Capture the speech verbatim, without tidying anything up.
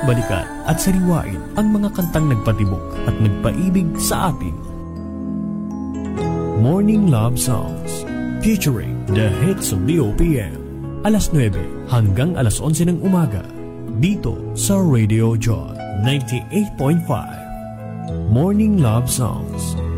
balikan at sariwain ang mga kantang nagpatibok at nagpaibig sa atin. Morning Love Songs featuring the hits of the O P M. Alas nuwebe hanggang alas onse ng umaga dito sa Radio Joy ninety-eight point five. Morning Love Songs.